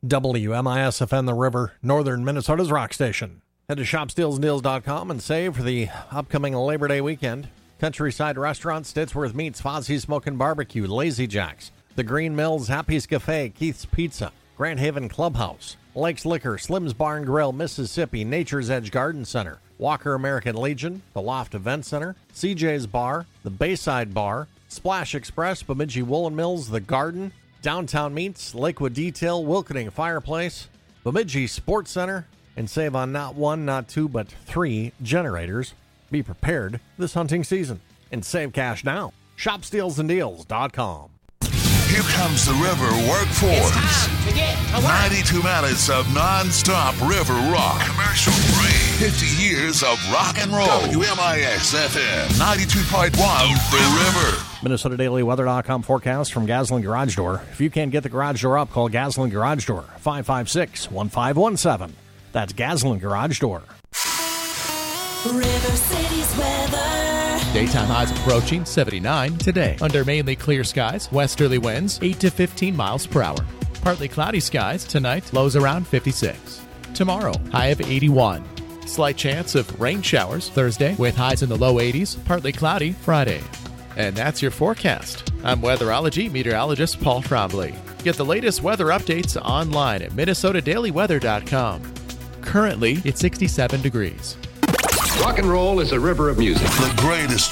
WMISFN The River, northern Minnesota's rock station. Head to shopstealsanddeals.com and save for the upcoming Labor Day weekend. Countryside Restaurant, Stittsworth Meats, Fozzie's Smokin' Barbecue, Lazy Jack's, The Green Mills, Happy's Cafe, Keith's Pizza, Grand Haven Clubhouse, Lakes Liquor, Slim's Bar and Grill, Mississippi, Nature's Edge Garden Center, Walker American Legion, The Loft Event Center, CJ's Bar, The Bayside Bar, Splash Express, Bemidji Woolen Mills, The Garden, Downtown Meats, Lakewood Detail, Wilkening Fireplace, Bemidji Sports Center, and save on not one, not two, but 3 generators. Be prepared this hunting season and save cash now. ShopStealsandDeals.com. Here comes the River Workforce. It's time to get to work. 92 minutes of non-stop river rock. Commercial free. 50 years of rock and roll. WMIX-FM 92.1 The River. MinnesotaDailyWeather.com forecast from Gaslin Garage Door. If you can't get the garage door up, call Gaslin Garage Door, 556-1517. That's Gaslin Garage Door. River City's weather. Daytime highs approaching 79 today. Under mainly clear skies, westerly winds 8 to 15 miles per hour. Partly cloudy skies tonight, lows around 56. Tomorrow, high of 81. Slight chance of rain showers Thursday with highs in the low 80s, partly cloudy Friday. And that's your forecast. I'm weatherology meteorologist Paul Trombley. Get the latest weather updates online at MinnesotaDailyWeather.com. Currently, it's 67 degrees. Rock and roll is a river of music. The greatest